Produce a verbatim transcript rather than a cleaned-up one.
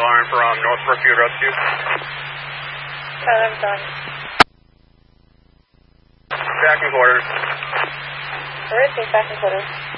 alarm from North Brookfield Rescue. Alarm done. Back in quarters. Where is he? Back in quarters.